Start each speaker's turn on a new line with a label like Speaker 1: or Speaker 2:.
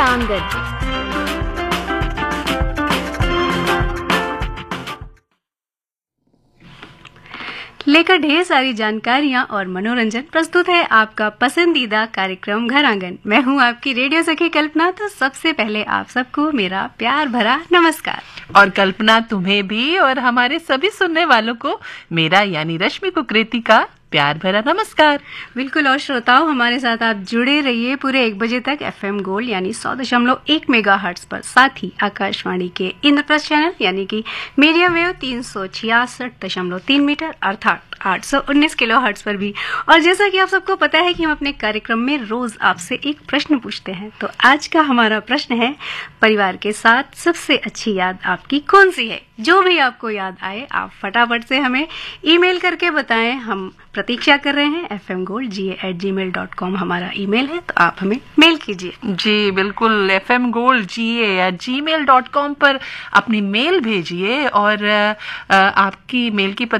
Speaker 1: आंगन। लेकर ढेर सारी जानकारियां और मनोरंजन प्रस्तुत है आपका पसंदीदा कार्यक्रम घर आंगन। मैं हूं आपकी रेडियो सखी कल्पना। तो सबसे पहले आप सबको मेरा प्यार भरा नमस्कार।
Speaker 2: और कल्पना, तुम्हें भी और हमारे सभी सुनने वालों को मेरा यानी रश्मि कुकरेती का प्यार भरा नमस्कार।
Speaker 1: बिल्कुल। और श्रोताओं, हमारे साथ आप जुड़े रहिए पूरे 1 बजे तक FM गोल्ड यानी 100.1 मेगाहर्ट्ज पर, साथ ही आकाशवाणी के इंद्रप्रस्थ चैनल यानी कि मीडियम वेव 366.3 मीटर अर्थात 819 किलोहर्ट्ज पर भी। और जैसा कि आप सबको पता है कि हम अपने कार्यक्रम में रोज आपसे एक प्रश्न पूछते हैं, तो आज का हमारा प्रश्न है, परिवार के साथ सबसे अच्छी याद आपकी कौन सी है? जो भी आपको याद आए आप फटाफट से हमें ईमेल करके बताएं। हम प्रतीक्षा कर रहे हैं। fmgoldga@gmail.com हमारा ईमेल है, तो आप हमें मेल कीजिए।
Speaker 2: जी बिल्कुल, fmgoldga@gmail.com पर अपनी मेल भेजिए। और आपकी मेल की